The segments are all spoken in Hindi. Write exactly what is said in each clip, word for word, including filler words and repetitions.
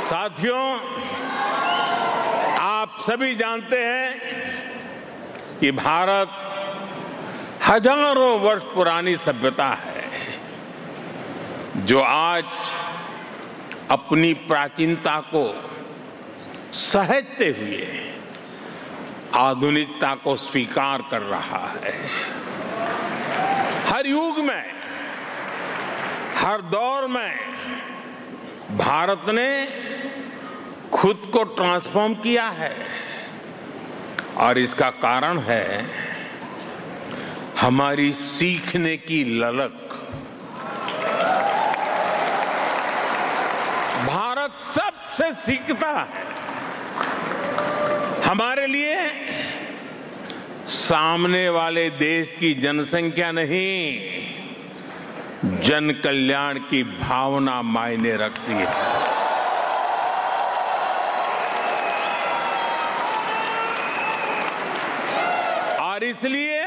साथियों, आप सभी जानते हैं कि भारत हजारों वर्ष पुरानी सभ्यता है जो आज अपनी प्राचीनता को सहेजते हुए आधुनिकता को स्वीकार कर रहा है। हर युग में, हर दौर में भारत ने खुद को ट्रांसफॉर्म किया है और इसका कारण है हमारी सीखने की ललक। भारत सबसे सीखता है। हमारे लिए सामने वाले देश की जनसंख्या नहीं, जन कल्याण की भावना मायने रखती है। और इसलिए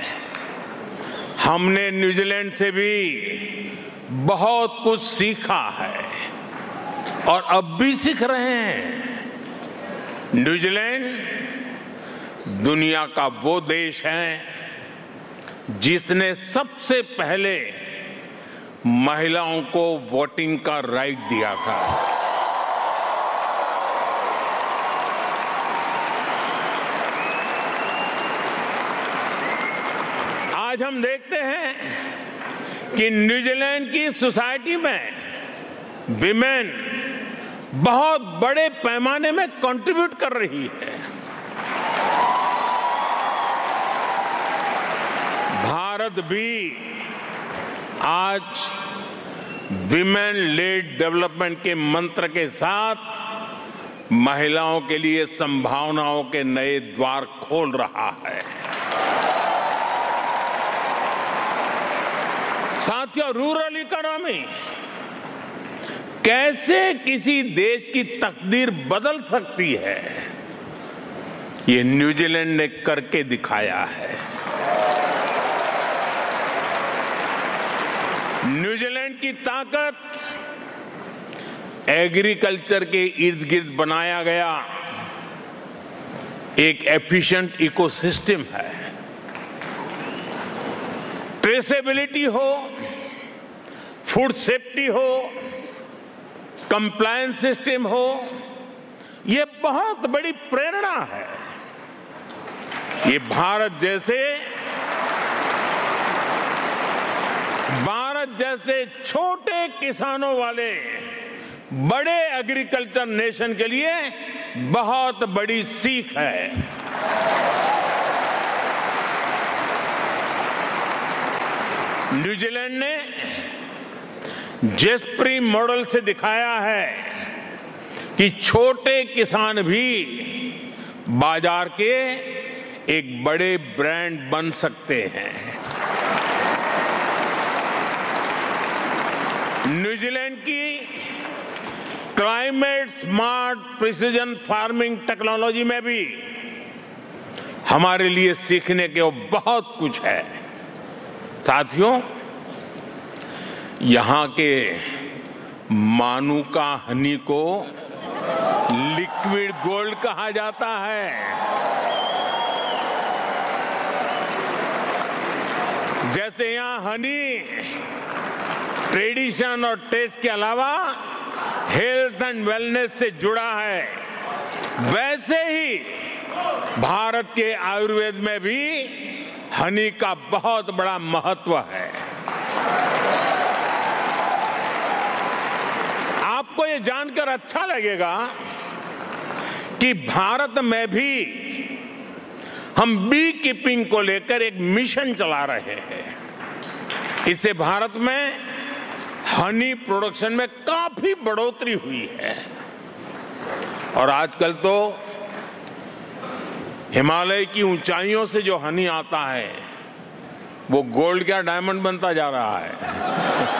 हमने न्यूजीलैंड से भी बहुत कुछ सीखा है और अब भी सीख रहे हैं। न्यूजीलैंड दुनिया का वो देश है जिसने सबसे पहले महिलाओं को वोटिंग का राइट दिया था। आज हम देखते हैं कि न्यूजीलैंड की सोसाइटी में विमेन बहुत बड़े पैमाने में कंट्रीब्यूट कर रही है। भारत भी आज विमेन लेड डेवलपमेंट के मंत्र के साथ महिलाओं के लिए संभावनाओं के नए द्वार खोल रहा है। साथियों, रूरल इकोनॉमी कैसे किसी देश की तकदीर बदल सकती है, ये न्यूजीलैंड ने करके दिखाया है। न्यूजीलैंड की ताकत एग्रीकल्चर के इर्द गिर्द बनाया गया एक एफिशिएंट इकोसिस्टम है। ट्रेसेबिलिटी हो, फूड सेफ्टी हो, कंप्लायंस सिस्टम हो, ये बहुत बड़ी प्रेरणा है। ये भारत जैसे भारत जैसे छोटे किसानों वाले बड़े एग्रीकल्चर नेशन के लिए बहुत बड़ी सीख है। न्यूजीलैंड ने जेस्प्री मॉडल से दिखाया है कि छोटे किसान भी बाजार के एक बड़े ब्रांड बन सकते हैं। न्यूजीलैंड की climate smart precision farming technology में भी हमारे लिए सीखने के बहुत कुछ है। साथियों, यहां के मानुका हनी को लिक्विड गोल्ड कहा जाता है। जैसे यहां हनी ट्रेडिशन और टेस्ट के अलावा हेल्थ एंड वेलनेस से जुड़ा है, वैसे ही भारत के आयुर्वेद में भी हनी का बहुत बड़ा महत्व है। आपको ये जानकर अच्छा लगेगा कि भारत में भी हम बी कीपिंग को लेकर एक मिशन चला रहे हैं। इससे भारत में हनी प्रोडक्शन में काफी बढ़ोतरी हुई है और आजकल तो हिमालय की ऊंचाइयों से जो हनी आता है वो गोल्ड क्या डायमंड बनता जा रहा है।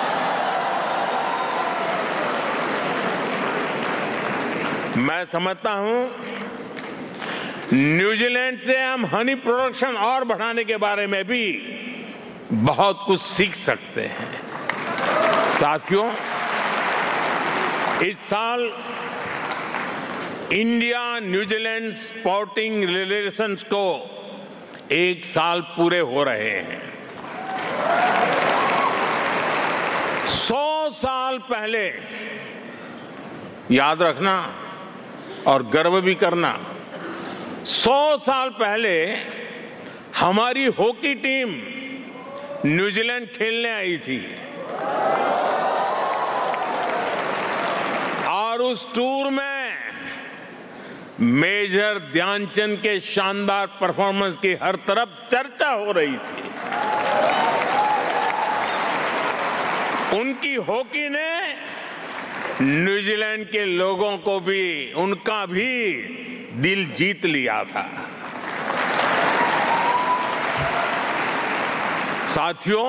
मैं समझता हूं न्यूजीलैंड से हम हनी प्रोडक्शन और बढ़ाने के बारे में भी बहुत कुछ सीख सकते हैं। साथियों, इस साल इंडिया न्यूजीलैंड स्पोर्टिंग रिलेशंस को एक साल पूरे हो रहे हैं। सौ साल पहले, याद रखना और गर्व भी करना, सौ साल पहले हमारी हॉकी टीम न्यूजीलैंड खेलने आई थी और उस टूर में मेजर ध्यानचंद के शानदार परफॉर्मेंस की हर तरफ चर्चा हो रही थी। उनकी हॉकी ने न्यूजीलैंड के लोगों को भी, उनका भी दिल जीत लिया था। साथियों,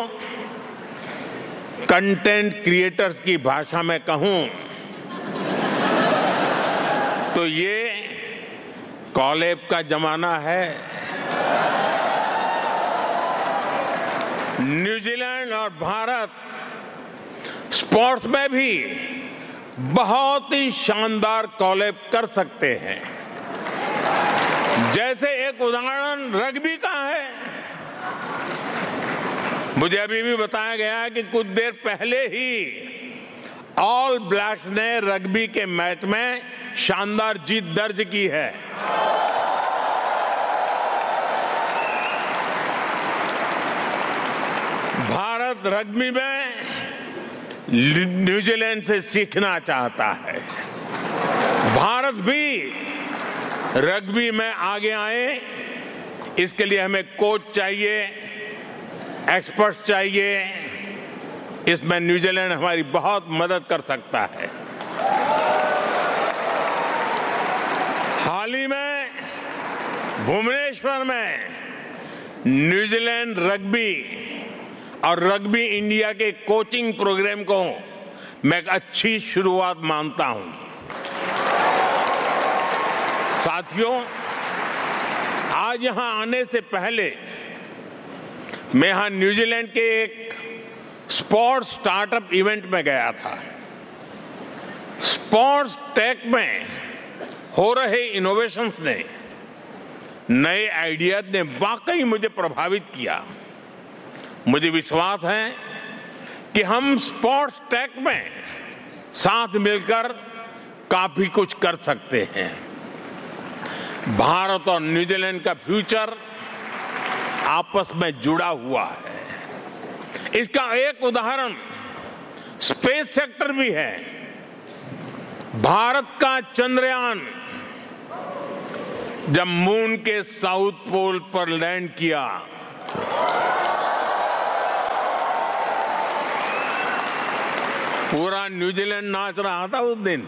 कंटेंट क्रिएटर्स की भाषा में कहूं तो ये कॉलेब का जमाना है। न्यूजीलैंड और भारत स्पोर्ट्स में भी बहुत ही शानदार कॉलेब कर सकते हैं। जैसे एक उदाहरण रग्बी का है। मुझे अभी भी बताया गया है कि कुछ देर पहले ही ऑल ब्लैक्स ने रग्बी के मैच में शानदार जीत दर्ज की है। भारत रग्बी में न्यूजीलैंड से सीखना चाहता है। भारत भी रग्बी में आगे आए, इसके लिए हमें कोच चाहिए, एक्सपर्ट्स चाहिए। इसमें न्यूजीलैंड हमारी बहुत मदद कर सकता है। हाल ही में भुवनेश्वर में न्यूजीलैंड रग्बी और रग्बी इंडिया के कोचिंग प्रोग्राम को मैं एक अच्छी शुरुआत मानता हूं। साथियों, आज यहां आने से पहले मैं यहां न्यूजीलैंड के एक स्पोर्ट्स स्टार्टअप इवेंट में गया था। स्पोर्ट्स टेक में हो रहे इनोवेशंस ने, नए आइडियाज ने वाकई मुझे प्रभावित किया। मुझे विश्वास है कि हम स्पोर्ट्स टेक में साथ मिलकर काफी कुछ कर सकते हैं। भारत और न्यूजीलैंड का फ्यूचर आपस में जुड़ा हुआ है। इसका एक उदाहरण स्पेस सेक्टर भी है। भारत का चंद्रयान जब मून के साउथ पोल पर लैंड किया, पूरा न्यूजीलैंड नाच रहा था उस दिन।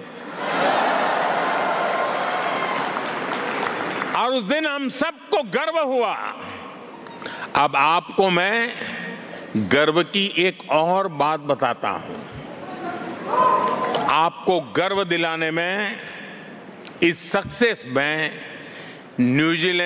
और उस दिन हम सबको गर्व हुआ। अब आपको मैं गर्व की एक और बात बताता हूं। आपको गर्व दिलाने में, इस सक्सेस में न्यूजीलैंड